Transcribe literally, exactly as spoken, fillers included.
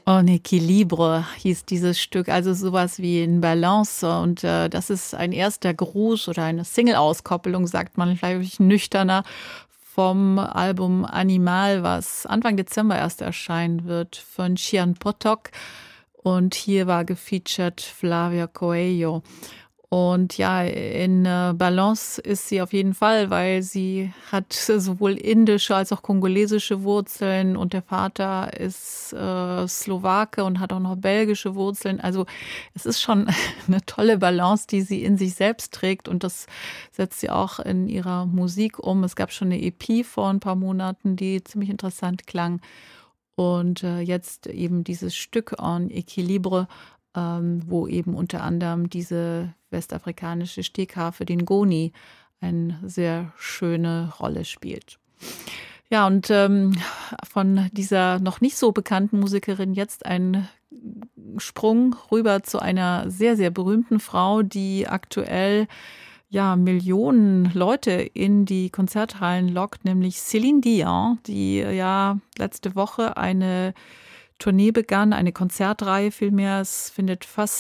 En Equilibre hieß dieses Stück, also sowas wie in Balance. Und äh, das ist ein erster Gruß oder eine Single-Auskopplung, sagt man vielleicht nüchterner, vom Album Animal, was Anfang Dezember erst erscheinen wird, von Cian Potok. Und hier war gefeatured Flavia Coelho. Und ja, in äh, Balance ist sie auf jeden Fall, weil sie hat sowohl indische als auch kongolesische Wurzeln und der Vater ist äh, Slowake und hat auch noch belgische Wurzeln. Also es ist schon eine tolle Balance, die sie in sich selbst trägt und das setzt sie auch in ihrer Musik um. Es gab schon eine E P vor ein paar Monaten, die ziemlich interessant klang. Und äh, jetzt eben dieses Stück En Equilibre, ähm, wo eben unter anderem diese westafrikanische Stegharfe, den Ngoni, eine sehr schöne Rolle spielt. Ja, und ähm, von dieser noch nicht so bekannten Musikerin jetzt ein Sprung rüber zu einer sehr, sehr berühmten Frau, die aktuell ja, Millionen Leute in die Konzerthallen lockt, nämlich Céline Dion, die ja letzte Woche eine Tournee begann, eine Konzertreihe vielmehr. Es findet fast